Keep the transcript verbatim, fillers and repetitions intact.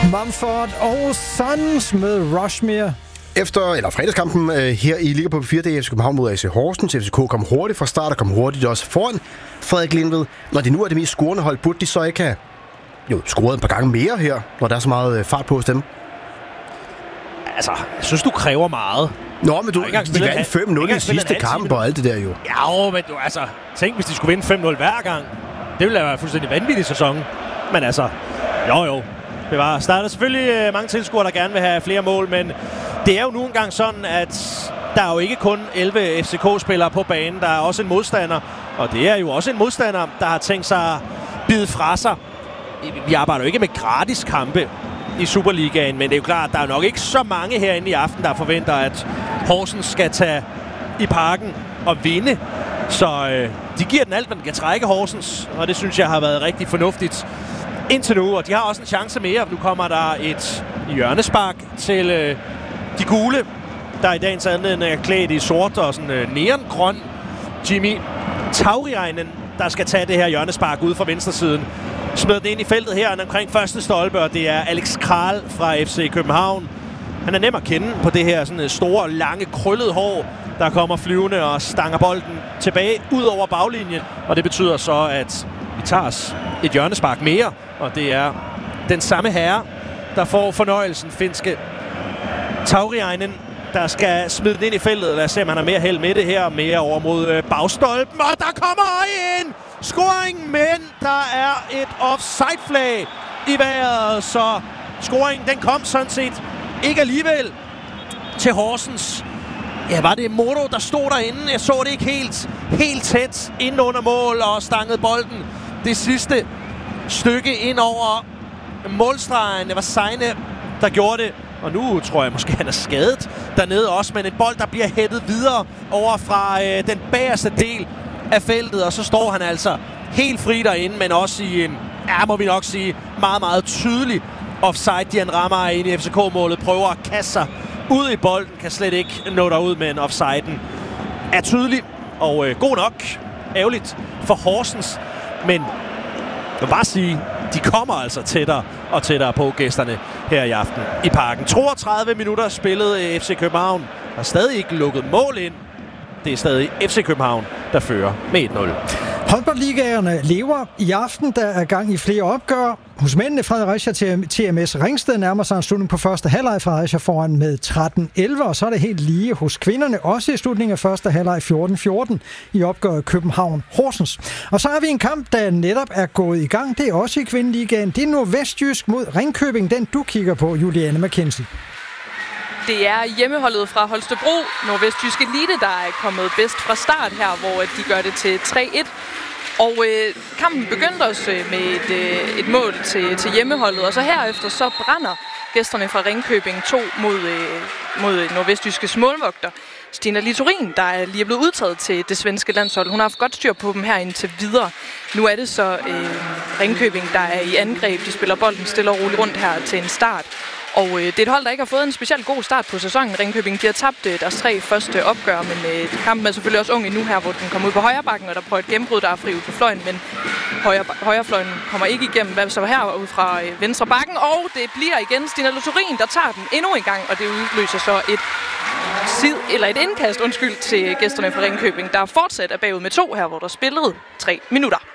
Mumford og Sons med Rushmere. Efter, eller fredagskampen øh, her i Liga på fire, det er F C København mod A C Horsens. F C K kom hurtigt fra start og kom hurtigt også foran Frederik Lindved. Når de nu er det mest scorende hold, burde de så ikke have jo, scoret et par gange mere her, når der er så meget øh, fart på hos dem? Altså, jeg synes, du kræver meget. Nå, men du, de vandt fem nul i sidste kamp og alt det der jo. Ja, men du, altså, tænk, hvis de skulle vinde fem nul hver gang. Det ville da være en fuldstændig vanvittig sæson. Men altså, jo jo. Det var starter selvfølgelig mange tilskuere, der gerne vil have flere mål, men det er jo nu engang sådan, at der er jo ikke kun elleve F C K-spillere på banen. Der er også en modstander, og det er jo også en modstander, der har tænkt sig at bide fra sig. Vi arbejder jo ikke med gratis kampe i Superligaen, men det er jo klart, at der er nok ikke så mange herinde i aften, der forventer, at Horsens skal tage i Parken og vinde. Så øh, de giver den alt, hvad den kan trække Horsens, og det synes jeg har været rigtig fornuftigt indtil nu. Og de har også en chance mere. Nu kommer der et hjørnespark til øh, de gule, der i dagens anledning er klædt i sort og sådan øh, neongrøn. Jimmy Tauriainen, der skal tage det her hjørnespark ud fra venstresiden. Smed den ind i feltet her omkring første stolpe, og det er Alex Kral fra F C København. Han er nem at kende på det her sådan store, lange, krøllede hår, der kommer flyvende og stanger bolden tilbage ud over baglinjen. Og det betyder så, at vi tager os et hjørnespark mere, og det er den samme herre, der får fornøjelsen, finske Tauriainen, der skal smide den ind i feltet. Lad os se, om han har mere held med det her, mere over mod bagstolpen, og der kommer en scoring, men der er et offside-flag i vejret, så scoringen, den kom sådan set ikke alligevel til Horsens. Ja, var det Modo, der stod derinde? Jeg så det ikke helt, helt tæt ind under mål og stangede bolden det sidste stykke ind over målstregen. Det var Seine, der gjorde det. Og nu tror jeg måske, han er skadet dernede også. Men en bold, der bliver hættet videre over fra øh, den bagerste del af feltet. Og så står han altså helt fri derinde, men også i en, ja, må vi nok sige, meget, meget tydelig offside. De han rammer ind i F C K-målet, prøver at kaste sig ud i bolden, kan slet ikke nå derud, men offsiden er tydelig og øh, god nok. Ærgerligt for Horsens, men jeg vil bare sige, de kommer altså tættere og tættere på gæsterne her i aften i Parken. toogtredive minutter spillet F C København, har stadig ikke lukket mål ind. Det er stadig F C København, der fører med et nul. Håndboldligaerne lever i aften. Der er gang i flere opgør. Hos mændene Fredericia til T M S Ringsted nærmer sig en slutning på første halvleg. Fredericia foran med tretten elleve, og så er det helt lige hos kvinderne. Også i slutningen af første halvleg fjorten fjorten i opgøret København Horsens. Og så har vi en kamp, der netop er gået i gang. Det er også i kvindeligaen. Det er Nordvestjysk mod Ringkøbing, den du kigger på, Juliane McKenzie. Det er hjemmeholdet fra Holstebro, Nordvestjysk Elite, der er kommet bedst fra start her, hvor de gør det til tre et. Og øh, kampen begyndte også med et, øh, et mål til, til hjemmeholdet, og så herefter så brænder gæsterne fra Ringkøbing to mod, øh, mod Nordvestjyskes målvogter. Stina Littorin, der er lige blevet udtaget til det svenske landshold. Hun har haft godt styr på dem her indtil videre. Nu er det så øh, Ringkøbing, der er i angreb. De spiller bolden stille og roligt rundt her til en start. Og øh, det er et hold, der ikke har fået en specielt god start på sæsonen. Ringkøbing, de har tabt øh, deres tre første opgør, men øh, kampen er selvfølgelig også ung endnu her, hvor den kommer ud på højre bakken, og der prøver et gennembrud, der er fri ud på fløjen, men højre, højrefløjen kommer ikke igennem, hvad så her ud fra øh, venstre bakken, og det bliver igen Stina Littorin, der tager den endnu en gang, og det udløser så et sid, eller et indkast, undskyld, til gæsterne fra Ringkøbing, der fortsat er bagud med to her, hvor der spillede tre minutter.